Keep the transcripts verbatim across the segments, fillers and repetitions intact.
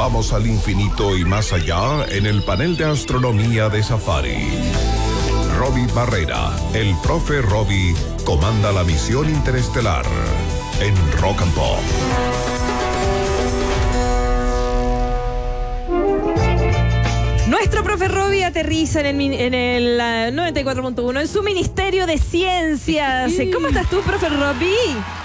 Vamos al infinito y más allá en el panel de astronomía de Safari. Robbie Barrera, el profe Robbie, comanda la misión interestelar en Rock and Pop. Nuestro profe Robbie aterriza en el, en el uh, noventa y cuatro punto uno en su Ministerio de Ciencias. ¿Cómo estás tú, profe Robbie?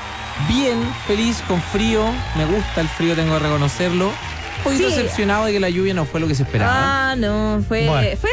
Bien, feliz, con frío. Me gusta el frío, tengo que reconocerlo. Un poquito sí. decepcionado de que la lluvia no fue lo que se esperaba. Ah, no, fue, bueno. fue,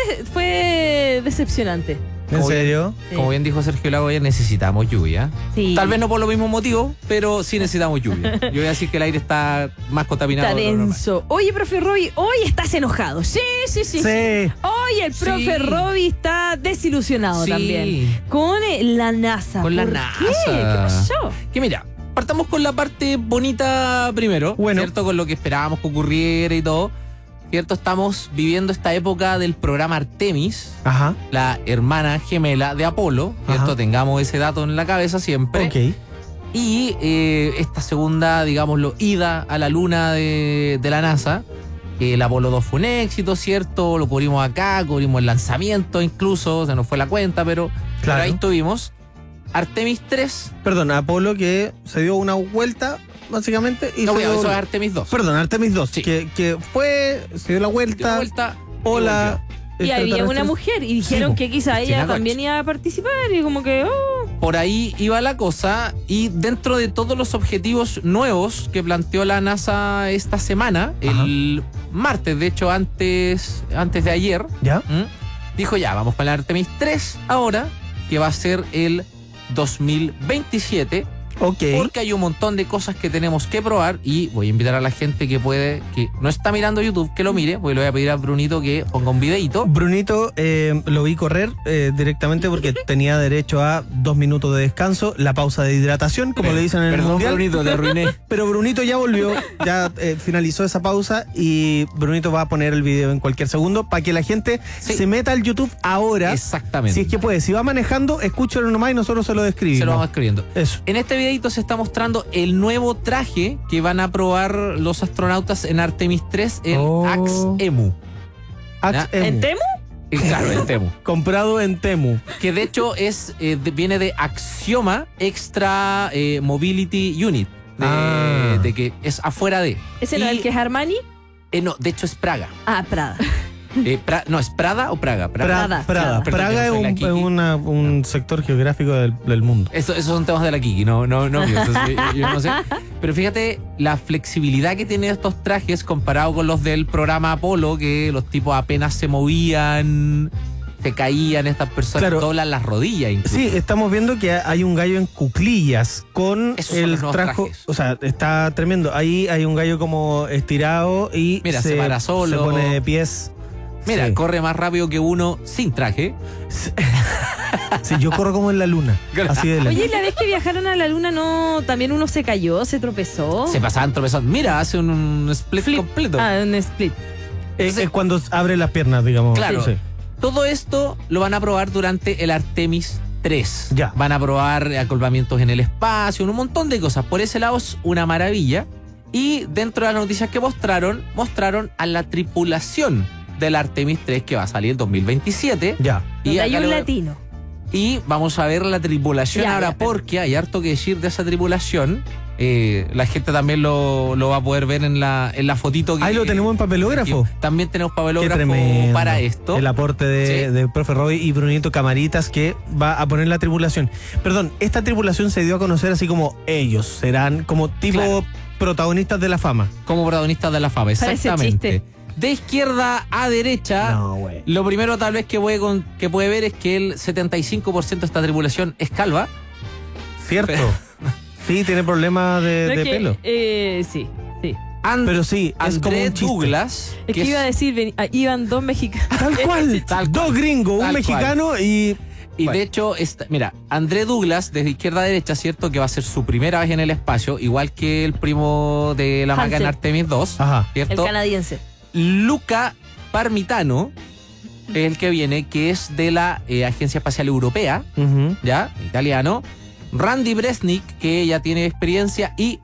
fue decepcionante. ¿En como serio? Bien, sí. Como bien dijo Sergio Lago, ayer necesitamos lluvia. Sí. Tal vez no por los mismos motivos, pero sí necesitamos lluvia. Yo voy a decir que el aire está más contaminado. Está denso. Oye, profe Robbie, hoy estás enojado. Sí, sí, sí. Sí. sí. Hoy el profe sí. Robbie está desilusionado sí. también. Con la NASA. Con la ¿Por NASA. ¿Qué? ¿Qué pasó? Que mira, partamos con la parte bonita primero, bueno. ¿cierto? Con lo que esperábamos que ocurriera y todo. ¿Cierto? Estamos viviendo esta época del programa Artemis, Ajá. la hermana gemela de Apolo, ¿cierto? Ajá. Tengamos ese dato en la cabeza siempre. Ok. Y eh, esta segunda, digámoslo, ida a la luna de, de la NASA. El Apolo dos fue un éxito, ¿cierto? Lo cubrimos acá, cubrimos el lanzamiento incluso, se nos fue la cuenta, pero, claro. pero ahí estuvimos. Artemis tres. Perdón, Apolo que se dio una vuelta, básicamente. Y no, se dio... dio... eso es Artemis dos. Perdón, Artemis dos. Sí. Que, que fue, se dio la vuelta. Dio la vuelta. Hola. Y había una mujer y dijeron sí, que quizá ella Christina también Koch. iba a participar y como que... Oh. Por ahí iba la cosa y dentro de todos los objetivos nuevos que planteó la NASA esta semana, Ajá. el martes, de hecho antes, antes de ayer, ¿Ya? ¿m? dijo ya, vamos para el Artemis tres ahora, que va a ser el dos mil veintisiete. Okay. Porque hay un montón de cosas que tenemos que probar y voy a invitar a la gente que puede, que no está mirando YouTube, que lo mire, porque le voy a pedir a Brunito que ponga un videito. Brunito eh, lo vi correr eh, directamente porque tenía derecho a dos minutos de descanso, la pausa de hidratación, como Perdón, le dicen en el perdón, mundial. Brunito, te arruiné. Pero Brunito ya volvió, ya eh, finalizó esa pausa y Brunito va a poner el video en cualquier segundo para que la gente sí. se meta al YouTube ahora. Exactamente. Si es que puede, si va manejando, escúchalo nomás y nosotros se lo describimos. Se lo vamos escribiendo. Eso. En este video se está mostrando el nuevo traje que van a probar los astronautas en Artemis tres, el oh. AXEMU. AXEMU. ¿En Temu? Eh, claro, en Temu. Comprado en Temu. Que de hecho es eh, de, viene de Axioma Extra eh, Mobility Unit. De, ah. de que es afuera de. ¿Ese no es el que es Armani? Eh, no, de hecho es Praga. Ah, Prada. Eh, pra, no, ¿es Prada o Praga? Praga. Prada. Prada. Perdón, Praga es un, es una, un no. sector geográfico del, del mundo. Eso, esos son temas de la Kiki, no, no, no mío. Entonces, yo, yo no sé. Pero fíjate la flexibilidad que tienen estos trajes comparado con los del programa Apolo, que los tipos apenas se movían, se caían, estas personas claro. doblan las rodillas incluso. Sí, estamos viendo que hay un gallo en cuclillas con Esos el son los traje. trajes. O sea, está tremendo. Ahí hay un gallo como estirado y Mira, se, se para solo. Se pone de pies. Mira, sí. corre más rápido que uno sin traje. Sí, yo corro como en la luna. Así de Oye, la vez que viajaron a la luna, no, también uno se cayó, se tropezó. Se pasaban tropezando. Mira, hace un, un split Flip. completo. Ah, un split. Es, es cuando abre las piernas, digamos. Claro. Sí. Todo esto lo van a probar durante el Artemis tres. Ya. Van a probar acolpamientos en el espacio, un montón de cosas. Por ese lado es una maravilla. Y dentro de las noticias que mostraron, mostraron a la tripulación del Artemis tres que va a salir en dos mil veintisiete. Ya. Y hay un lo... latino. Y vamos a ver la tripulación ya, ahora ya, porque hay harto que decir de esa tripulación. Eh, la gente también lo, lo va a poder ver en la, en la fotito. Que, ahí lo tenemos en papelógrafo. Que, también tenemos papelógrafo para esto. El aporte de, sí. de profe Robbie y Brunito Camaritas que va a poner la tripulación. Perdón, esta tripulación se dio a conocer así como ellos serán como tipo claro. protagonistas de la fama. Como protagonistas de la fama, exactamente. De izquierda a derecha, no, lo primero tal vez que puede, con, que puede ver es que el setenta y cinco por ciento de esta tripulación es calva. Cierto. Sí, tiene problemas de, de que, pelo. Eh, sí, sí. And, Pero sí, es como un Douglas. Es que, que iba es, a decir, ven, iban dos mexicanos. Tal cual, tal dos gringos, un mexicano cual. y... Y bueno. de hecho, esta, mira, André Douglas, desde izquierda a derecha, ¿cierto? Que va a ser su primera vez en el espacio, igual que el primo de la maca en Artemis dos, Ajá. ¿cierto? El canadiense. Luca Parmitano es el que viene, que es de la eh, Agencia Espacial Europea, uh-huh. ¿ya? Italiano. Randy Bresnik, que ya tiene experiencia, y